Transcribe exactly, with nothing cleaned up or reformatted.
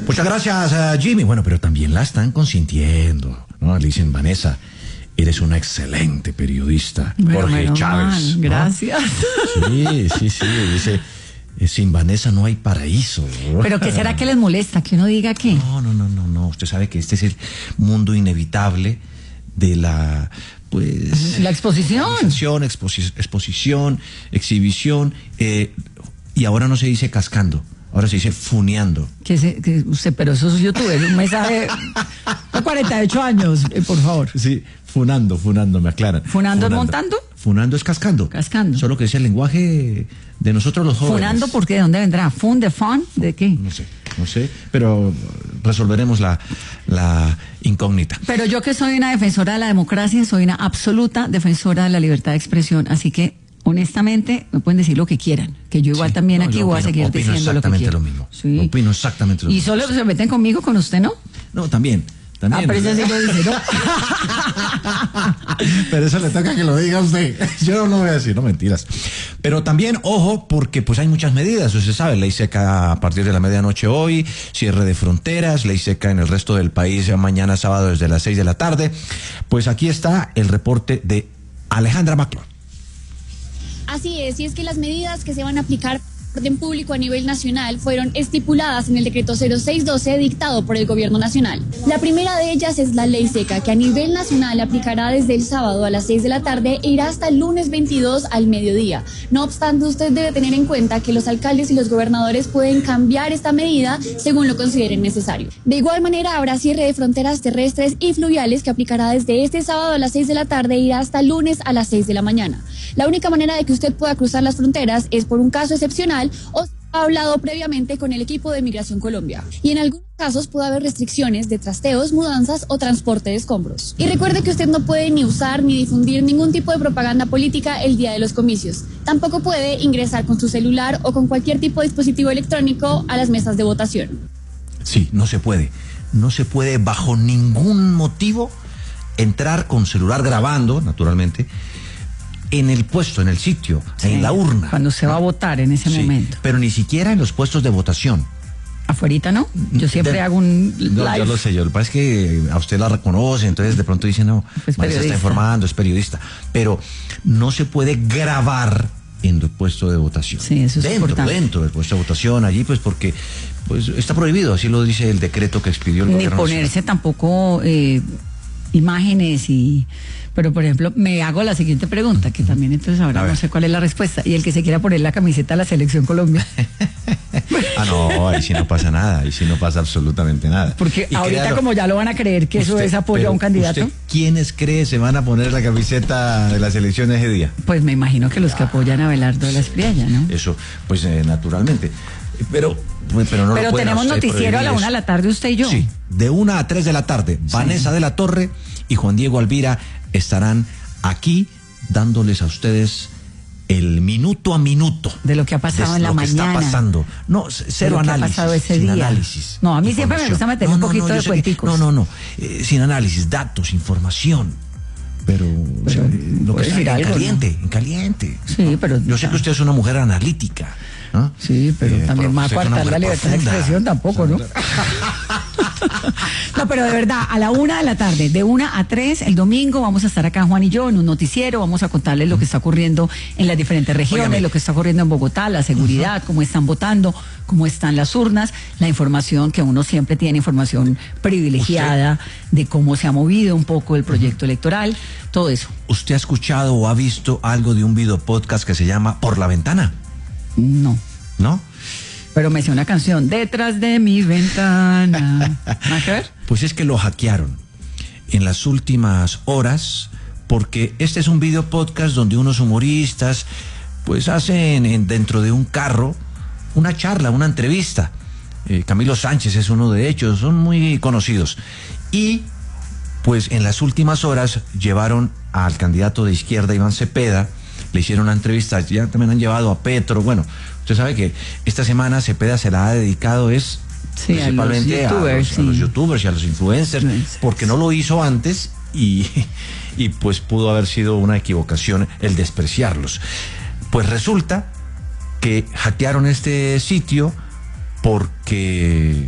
Muchas gracias, uh, Jimmy. Bueno, pero también la están consintiendo, ¿no? Le dicen, Vanessa, eres una excelente periodista. Bueno, Jorge Chávez. Mal, ¿no? Gracias. Sí, sí, sí. Dice, sin Vanessa no hay paraíso. ¿Pero qué será que les molesta? ¿Que uno diga qué? No, no, no, no, no. Usted sabe que este es el mundo inevitable de la, pues... La exposición. Exposi exposición, exhibición. Eh, y ahora no se dice cascando. Ahora se dice funeando. Que, se, que usted, pero eso es youtuber, un mensaje de cuarenta y ocho años, eh, por favor. Sí, funando, funando, me aclaran. ¿Funando es montando? Funando es cascando. Cascando. Solo que es el lenguaje de nosotros los jóvenes. ¿Funando por qué? ¿De dónde vendrá? ¿Fun de fun? ¿De qué? No sé, no sé, pero resolveremos la, la incógnita. Pero yo que soy una defensora de la democracia, soy una absoluta defensora de la libertad de expresión, así que honestamente, me pueden decir lo que quieran, que yo igual sí, también no, aquí voy opino, a seguir diciendo lo que quiero. Lo mismo. Sí. Opino exactamente lo ¿Y mismo. solo se meten conmigo, con usted, no? No, también. También. Ah, pero eso sí lo dice, ¿no? Pero eso le toca que lo diga usted. Yo no lo voy a decir, no mentiras. Pero también, ojo, porque pues hay muchas medidas. Usted sabe, ley seca a partir de la medianoche hoy, cierre de fronteras, ley seca en el resto del país mañana sábado desde las seis de la tarde. Pues aquí está el reporte de Alejandra Maclón. Así es, y es que las medidas que se van a aplicar por orden público a nivel nacional fueron estipuladas en el decreto cero seis doce dictado por el gobierno nacional. La primera de ellas es la ley seca, que a nivel nacional aplicará desde el sábado a las seis de la tarde e irá hasta el lunes veintidós al mediodía. No obstante, usted debe tener en cuenta que los alcaldes y los gobernadores pueden cambiar esta medida según lo consideren necesario. De igual manera, habrá cierre de fronteras terrestres y fluviales que aplicará desde este sábado a las seis de la tarde e irá hasta el lunes a las seis de la mañana. La única manera de que usted pueda cruzar las fronteras es por un caso excepcional o se ha hablado previamente con el equipo de Migración Colombia. Y en algunos casos puede haber restricciones de trasteos, mudanzas o transporte de escombros. Y recuerde que usted no puede ni usar ni difundir ningún tipo de propaganda política el día de los comicios. Tampoco puede ingresar con su celular o con cualquier tipo de dispositivo electrónico a las mesas de votación. Sí, no se puede. No se puede bajo ningún motivo entrar con celular grabando, naturalmente, en el puesto, en el sitio, sí, en la urna. Cuando se va a votar en ese sí, momento. Pero ni siquiera en los puestos de votación. ¿Afuerita no? Yo siempre de, hago un live. No, yo lo sé, yo, lo que pasa es que a usted la reconoce, entonces de pronto dice, no, pues se está informando, es periodista. Pero no se puede grabar en el puesto de votación. Sí, eso es dentro, importante. Dentro del puesto de votación, allí pues porque pues está prohibido, así lo dice el decreto que expidió el Ni gobierno ponerse nacional. Tampoco eh, imágenes y... Pero, por ejemplo, me hago la siguiente pregunta, que también entonces ahora no sé cuál es la respuesta. Y el que se quiera poner la camiseta de la Selección Colombia. Ah, no, ahí sí no pasa nada, ahí sí no pasa absolutamente nada. Porque y ahorita créalo, como ya lo van a creer que usted, eso es apoyo a un candidato. ¿Usted quiénes cree se van a poner la camiseta de la selección ese día? Pues me imagino que los que apoyan a Abelardo de la Espriella, ¿no? Eso, pues eh, naturalmente. Pero, pero no Pero lo tenemos noticiero a la una de la tarde usted y yo. Sí, de una a tres de la tarde. Sí. Vanessa de la Torre y Juan Diego Alvira estarán aquí dándoles a ustedes el minuto a minuto de lo que ha pasado en la mañana. Está pasando. No, cero análisis. Ha pasado ese día. Análisis. No, a mí siempre me gusta meter no, un no, poquito no, de cuenticos. No, no, no. Eh, sin análisis, datos, información. Pero, pero o sea, lo que está en algo, caliente, ¿no? En caliente. Sí, ¿no? pero yo sé que usted es una mujer analítica. ¿No? Sí, pero eh, también más coartar la libertad profunda. de expresión tampoco, ¿no? No, pero de verdad, a la una de la tarde, de una a tres, el domingo, vamos a estar acá Juan y yo en un noticiero, vamos a contarles lo que está ocurriendo en las diferentes regiones, Óigame. lo que está ocurriendo en Bogotá, la seguridad, uh-huh. cómo están votando, cómo están las urnas, la información que uno siempre tiene, información privilegiada ¿Usted? de cómo se ha movido un poco el proyecto uh-huh. electoral, todo eso. ¿Usted ha escuchado o ha visto algo de un video podcast que se llama Por la Ventana? No. ¿No? Pero me hice una canción, Detrás de mi ventana. ¿Nada que ver? Pues es que lo hackearon en las últimas horas, porque este es un video podcast donde unos humoristas pues hacen en, dentro de un carro una charla, una entrevista. Eh, Camilo Sánchez es uno de ellos, son muy conocidos. Y pues en las últimas horas llevaron al candidato de izquierda, Iván Cepeda, le hicieron una entrevista, ya también han llevado a Petro, bueno, usted sabe que esta semana Cepeda se la ha dedicado es sí, principalmente a los, youtubers, a, los, sí. a los youtubers y a los influencers, sí, porque no lo hizo antes y, y pues pudo haber sido una equivocación el despreciarlos. Pues resulta que hackearon este sitio porque